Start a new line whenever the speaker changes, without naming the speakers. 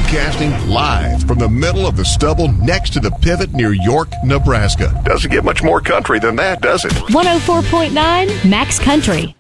Broadcasting live from the middle of the stubble next to the pivot near York, Nebraska. Doesn't get much more country than that, does it?
104.9 Max Country.